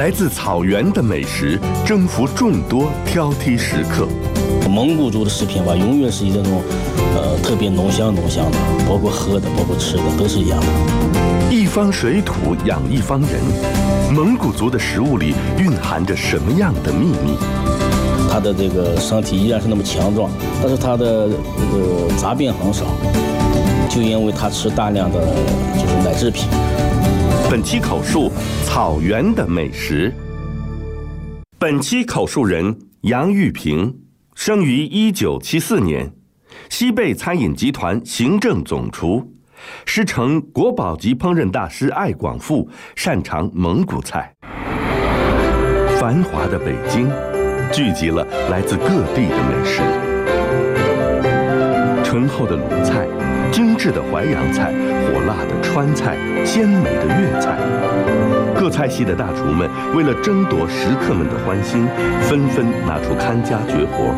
来自草原的美食征服众多挑剔食客。 蒙古族的食品吧，永远是以这种特别浓香的，包括喝的，包括吃的，都是一样的。 一方水土养一方人，蒙古族的食物里蕴含着什么样的秘密？ 他的这个身体依然是那么强壮，但是他的这个杂病很少，就因为他吃大量的就是奶制品。 本期口述草原的美食。本期口述人杨玉平，生于1974年，西贝餐饮集团行政总厨，师承国宝级烹饪大师艾广富，擅长蒙古菜。繁华的北京聚集了来自各地的美食，醇厚的鲁菜，精致的淮扬菜，火辣的川菜，鲜美的粤菜。各菜系的大厨们为了争夺食客们的欢心，纷纷拿出看家绝活。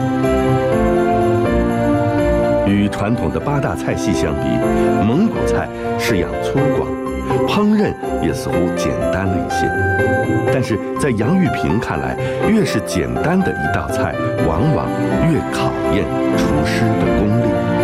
与传统的8大菜系相比，蒙古菜式样粗犷，烹饪也似乎简单了一些。但是在杨玉平看来，越是简单的一道菜，往往越考验厨师的功力。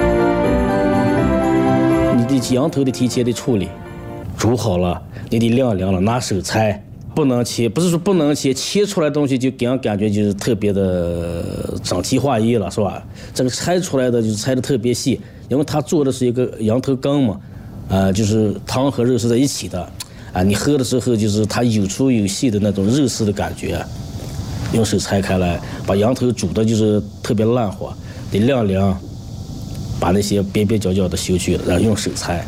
你的羊头的提前的处理，煮好了，你得晾凉了，拿手拆，不能切，不是说不能切，切出来的东西就给人感觉就是特别的整齐划一了，是吧？这个拆出来的就是拆的特别细，因为他做的是一个羊头羹嘛，就是汤和肉是在一起的。你喝的时候就是它有粗有细的那种肉丝的感觉，用手拆开来，把羊头煮的就是特别烂火，得晾凉，把那些边边角角的修去，然后用手拆。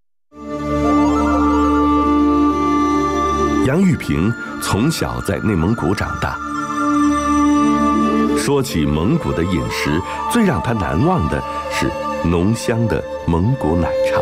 杨玉平从小在内蒙古长大，说起蒙古的饮食，最让他难忘的是浓香的蒙古奶茶。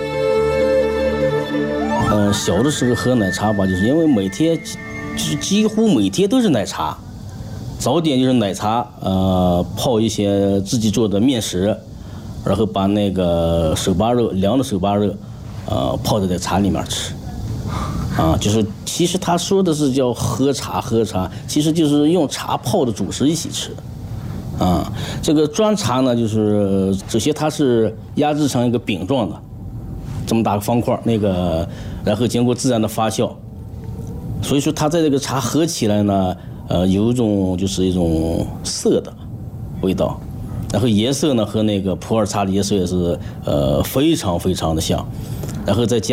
小的时候喝奶茶吧，就是因为每天就是几乎每天都是奶茶，早点就是奶茶，泡一些自己做的面食，然后把那个手扒肉，凉的手扒肉，泡在茶里面吃，就是其实他说的是叫喝茶，其实就是用茶泡的主食一起吃，这个砖茶呢，就是首先它是压制成一个饼状的，这么大个方块，然后经过自然的发酵，所以说它在这个茶喝起来呢，有一种就是一种涩的味道，然后颜色呢和那个普洱茶的颜色也是非常非常的像，然后再加